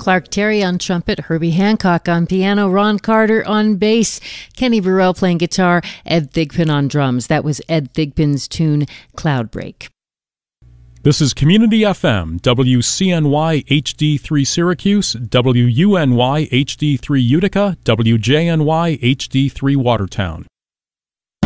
Clark Terry on trumpet, Herbie Hancock on piano, Ron Carter on bass, Kenny Burrell playing guitar, Ed Thigpen on drums. That was Ed Thigpen's tune, Cloudbreak. This is Community FM, WCNY HD3 Syracuse, WUNY HD3 Utica, WJNY HD3 Watertown.